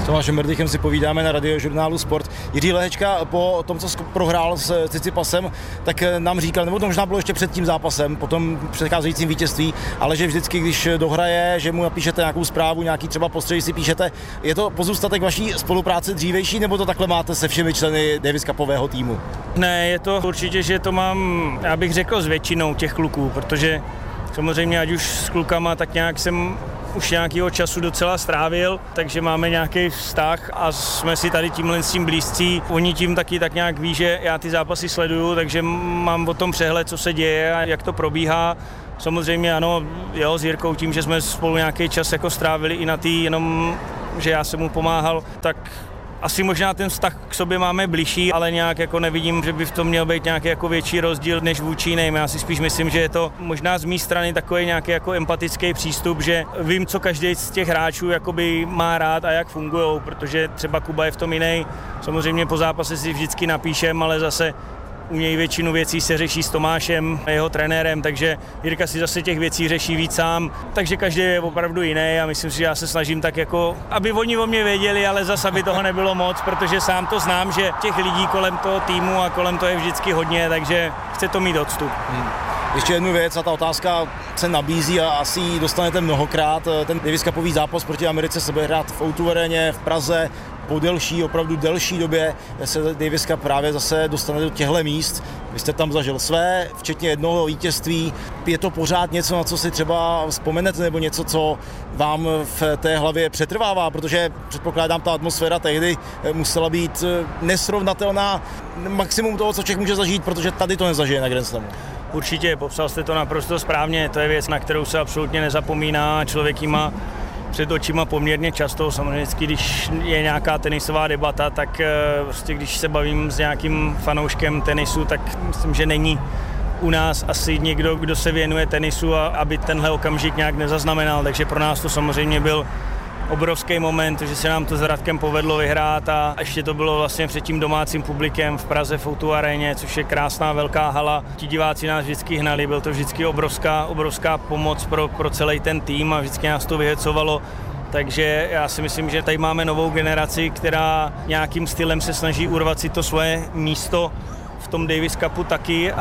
S Tomášem Berdychem si povídáme na Radiožurnálu Sport. Jiří Lehečka po tom, co prohrál s Tsitsipasem, tak nám říkal, nebo to možná bylo ještě před tím zápasem, po tom předcházejícím vítězství, ale že vždycky, když dohraje, že mu napíšete nějakou zprávu, nějaký třeba postřeh si píšete. Je to pozůstatek vaší spolupráce dřívejší, nebo to takhle máte se všemi členy Davis Cupového týmu? Ne, je to určitě, že to mám, já bych řekl, s většinou těch kluků, protože samozřejmě ať už s klukama, tak nějak jsem už nějakého času docela strávil, takže máme nějaký vztah a jsme si tady tímhle s tím blízcí. Oni tím taky tak nějak ví, že já ty zápasy sleduju, takže mám o tom přehled, co se děje a jak to probíhá. Samozřejmě ano, jo, s Jirkou tím, že jsme spolu nějaký čas jako strávili i na tý, jenom že já jsem mu pomáhal, tak asi možná ten vztah k sobě máme bližší, ale nějak jako nevidím, že by v tom měl být nějaký jako větší rozdíl než vůči jiným. Já si spíš myslím, že je to možná z mé strany takový nějaký jako empatický přístup, že vím, co každý z těch hráčů jakoby má rád a jak fungujou, protože třeba Kuba je v tom jiný. Samozřejmě po zápase si vždycky napíšem, ale zase u něj většinu věcí se řeší s Tomášem, jeho trenérem, takže Jirka si zase těch věcí řeší víc sám, takže každý je opravdu jiný a myslím si, že já se snažím tak jako, aby oni o mě věděli, ale zase aby toho nebylo moc, protože sám to znám, že těch lidí kolem toho týmu a kolem toho je vždycky hodně, takže chce to mít odstup. Ještě jednu věc a ta otázka se nabízí a asi ji dostanete mnohokrát. Ten Davis Cupový zápas proti Americe se bude hrát v O2 aréně v Praze. Po opravdu delší době se Davis Cup právě zase dostane do těchto míst. Vy jste tam zažil své, včetně jednoho vítězství. Je to pořád něco, na co si třeba vzpomenete, nebo něco, co vám v té hlavě přetrvává, protože předpokládám, ta atmosféra tehdy musela být nesrovnatelná, maximum toho, co člověk může zažít, protože tady to nezažije na Grand Slamu. Určitě, popsal jste to naprosto správně, to je věc, na kterou se absolutně nezapomíná, člověk jí má před očima poměrně často, samozřejmě když je nějaká tenisová debata, tak prostě když se bavím s nějakým fanouškem tenisu, tak myslím, že není u nás asi někdo, kdo se věnuje tenisu a aby tenhle okamžik nějak nezaznamenal, takže pro nás to samozřejmě byl obrovský moment, že se nám to s Radkem povedlo vyhrát a ještě to bylo vlastně před tím domácím publikem v Praze v O2 aréně, což je krásná velká hala. Ti diváci nás vždycky hnali, byl to vždycky obrovská pomoc pro celý ten tým a vždycky nás to vyhecovalo. Takže já si myslím, že tady máme novou generaci, která nějakým stylem se snaží urvat si to svoje místo v tom Davis Cupu taky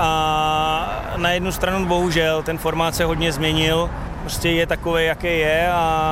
a na jednu stranu bohužel ten formát se hodně změnil, prostě je takový, jaký je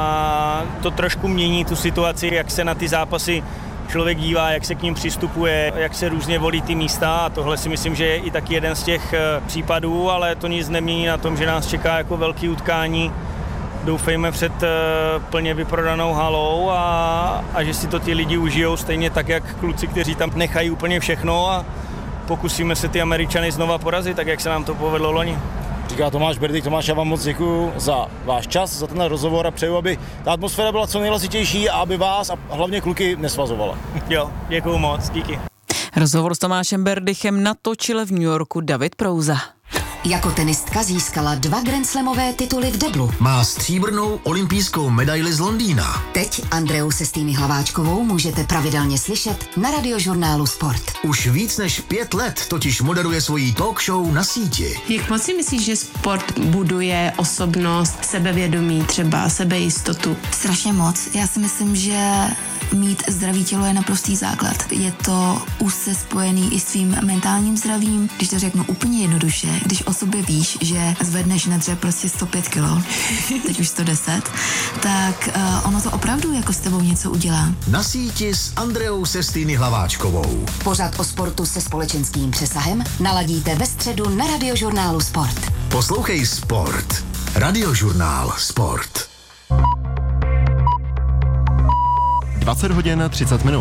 a to trošku mění tu situaci, jak se na ty zápasy člověk dívá, jak se k ním přistupuje, jak se různě volí ty místa a tohle si myslím, že je i taky jeden z těch případů, ale to nic nemění na tom, že nás čeká jako velký utkání. Doufejme před plně vyprodanou halou a že si to ti lidi užijou stejně tak, jak kluci, kteří tam nechají úplně všechno a pokusíme se ty Američany znova porazit, tak jak se nám to povedlo loni. Říká Tomáš Berdych. Tomáš, já vám moc děkuju za váš čas, za ten rozhovor a přeju, aby ta atmosféra byla co nejhlasitější a aby vás a hlavně kluky nesvazovala. Jo, děkuju moc, díky. Rozhovor s Tomášem Berdychem natočil v New Yorku David Prouza. Jako tenistka získala 2 grandslamové tituly v deblu. Má stříbrnou olympijskou medaili z Londýna. Teď Andreu Sestýny Hlaváčkovou můžete pravidelně slyšet na Radiožurnálu Sport. Už víc než 5 let totiž moderuje svojí talk show na síti. Jak moc si myslíš, že sport buduje osobnost, sebevědomí, třeba sebejistotu? Strašně moc. Já si myslím, že mít zdravý tělo je naprostý základ. Je to úzce spojený i s tvým mentálním zdravím. Když to řeknu úplně jednoduše, když o sobě víš, že zvedneš na dřep prostě 105 kilo, teď už 110, tak ono to opravdu jako s tebou něco udělá. Na síti s Andreou Sestýny Hlaváčkovou. Pořad o sportu se společenským přesahem naladíte ve středu na Radiožurnálu Sport. Poslouchej Sport. Radiožurnál Sport. 20 hodin 30 minut.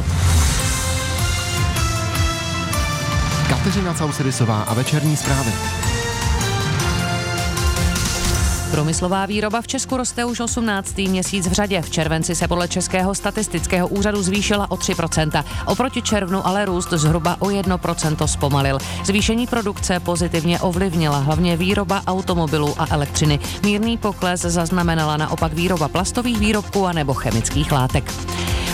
Kateřina Causedisová a večerní zprávy. Průmyslová výroba v Česku roste už 18. měsíc v řadě. V červenci se podle Českého statistického úřadu zvýšila o 3%. Oproti červnu ale růst zhruba o 1% zpomalil. Zvýšení produkce pozitivně ovlivnila hlavně výroba automobilů a elektřiny. Mírný pokles zaznamenala naopak výroba plastových výrobků a nebo chemických látek.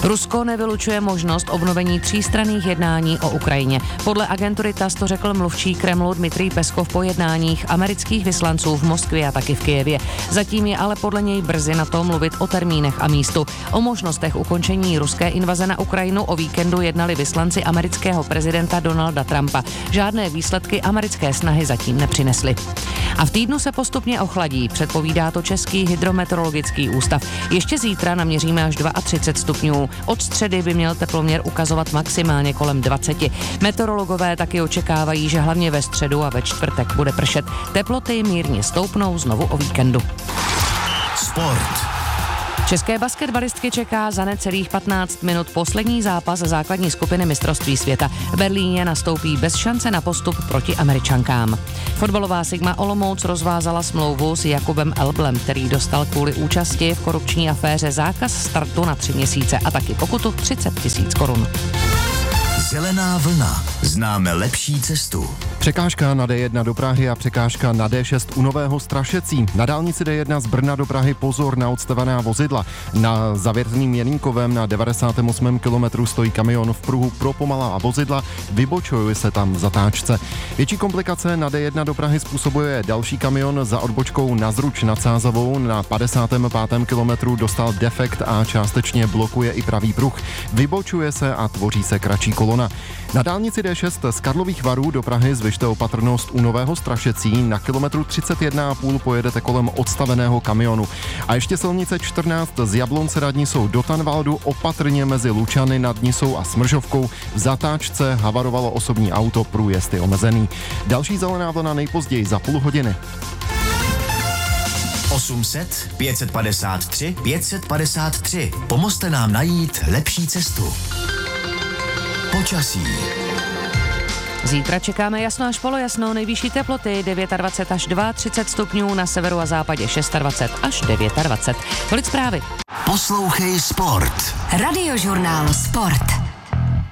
Rusko nevylučuje možnost obnovení třístranných jednání o Ukrajině. Podle agentury TASS to řekl mluvčí Kremlu Dmitrij Peskov po jednáních amerických vyslanců v Moskvě a taky v Kyjevě. Zatím je ale podle něj brzy na to mluvit o termínech a místu. O možnostech ukončení ruské invaze na Ukrajinu o víkendu jednali vyslanci amerického prezidenta Donalda Trumpa. Žádné výsledky americké snahy zatím nepřinesly. A v týdnu se postupně ochladí, předpovídá to Český hydrometeorologický ústav. Ještě zítra naměříme až 32 stupňů. Od středy by měl teploměr ukazovat maximálně kolem 20. Meteorologové taky očekávají, že hlavně ve středu a ve čtvrtek bude pršet. Teploty mírně stoupnou znovu o víkendu. Sport. České basketbalistky čeká za necelých 15 minut poslední zápas základní skupiny mistrovství světa. V Berlíně nastoupí bez šance na postup proti Američankám. Fotbalová Sigma Olomouc rozvázala smlouvu s Jakubem Elblem, který dostal kvůli účasti v korupční aféře zákaz startu na 3 měsíce a taky pokutu 30 000 korun. Zelená vlna. Známe lepší cestu. Překážka na D1 do Prahy a překážka na D6 u Nového Strašecí. Na dálnici D1 z Brna do Prahy pozor na odstavená vozidla. Na Zavěrným Jenínkovém na 98. kilometru stojí kamion v pruhu pro pomalá vozidla. Vybočuje se tam zatáčce. Větší komplikace na D1 do Prahy způsobuje další kamion za odbočkou na Zruč nad Sázavou. Na 55. kilometru dostal defekt a částečně blokuje i pravý pruh. Vybočuje se a tvoří se kratší kolona. Na dálnici D6 z Karlových Varů do Prahy zvyšte opatrnost u Nového Strašecí. Na kilometru 31,5 pojedete kolem odstaveného kamionu. A ještě silnice 14 z Jablonce nad Nisou do Tanvaldu, opatrně mezi Lučany nad Nisou a Smržovkou. V zatáčce havarovalo osobní auto, průjezd je omezený. Další zelená vlna nejpozději za půl hodiny. 800 553 553. Pomozte nám najít lepší cestu. Počasí. Zítra čekáme jasno až polojasno, nejvyšší teploty 29 až 32 stupňů, na severu a západě 26 až 29. Tolik zprávy. Poslouchej Sport. Radiožurnál Sport.